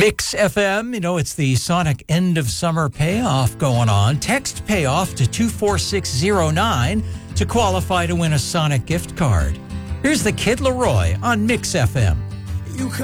Mix FM, it's the Sonic end of summer payoff going on. Text payoff to 24609 to qualify to win a Sonic gift card. Here's the Kid Laroi on Mix FM. You